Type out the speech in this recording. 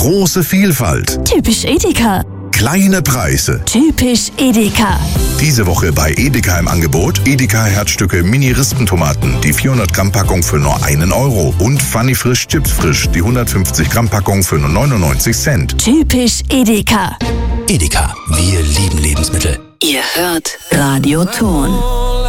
Große Vielfalt. Typisch Edeka. Kleine Preise. Typisch Edeka. Diese Woche bei Edeka im Angebot Edeka Herzstücke Mini-Rispentomaten, die 400 Gramm Packung für nur 1 Euro und Funny Frisch Chips Frisch, die 150 Gramm Packung für nur 99 Cent. Typisch Edeka. Edeka, wir lieben Lebensmittel. Ihr hört Radio Ton.